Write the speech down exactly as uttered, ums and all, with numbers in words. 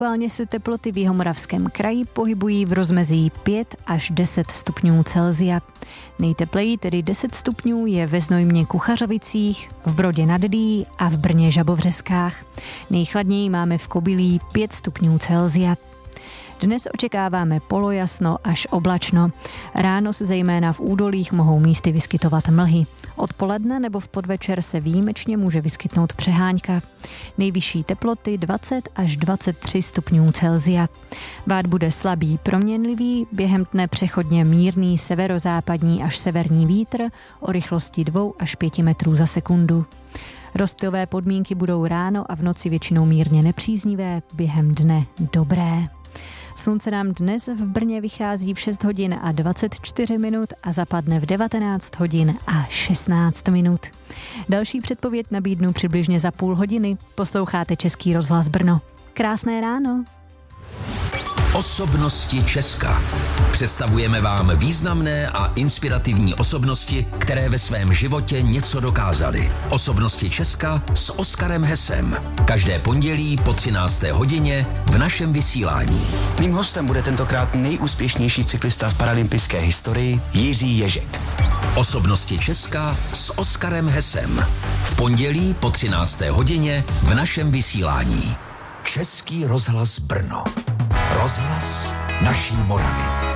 Aktuálně se teploty v Jihomoravském kraji pohybují v rozmezí pět až deset stupňů Celsia. Nejtepleji, tedy deset stupňů, je ve Znojmě Kuchařovicích, v Brodě nad Dyjí a v Brně Žabovřeskách. Nejchladněji máme v Kobylí pět stupňů Celsia. Dnes očekáváme polojasno až oblačno. Ráno se zejména v údolích mohou místy vyskytovat mlhy. Odpoledne nebo v podvečer se výjimečně může vyskytnout přehánka. Nejvyšší teploty dvacet až dvacet tři stupňů Celsia. Vád bude slabý, proměnlivý, během dne přechodně mírný severozápadní až severní vítr o rychlosti dvě až pět metrů za sekundu. Rozptylové podmínky budou ráno a v noci většinou mírně nepříznivé, během dne dobré. Slunce nám dnes v Brně vychází v šest hodin a dvacet čtyři minut a zapadne v devatenáct hodin a šestnáct minut. Další předpověď nabídnu přibližně za půl hodiny. Posloucháte Český rozhlas Brno. Krásné ráno. Osobnosti Česka. Představujeme vám významné a inspirativní osobnosti, které ve svém životě něco dokázaly. Osobnosti Česka s Oskarem Hesem. Každé pondělí po třinácté hodině v našem vysílání. Mým hostem bude tentokrát nejúspěšnější cyklista v paralympijské historii Jiří Ježek. Osobnosti Česka s Oskarem Hesem. V pondělí po třinácté hodině v našem vysílání. Český rozhlas Brno. Rozhlas naší Moravy.